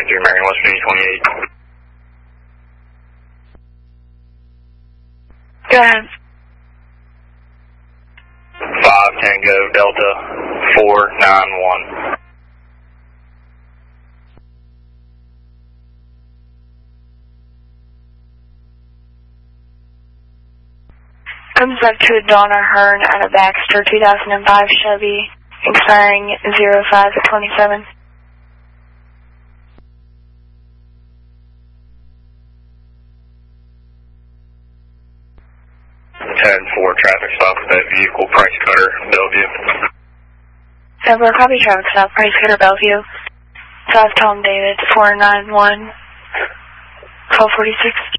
23 American West Virginia 28. Go ahead. 5 Tango Delta 491. Comes up to Donna Hearn out of Baxter, 2005 Chevy, expiring 05/27. 10-4 traffic stop with that vehicle, Price Cutter, Bellevue. Number copy traffic stop, Price Cutter, Bellevue. South Tom David, 491, 1246.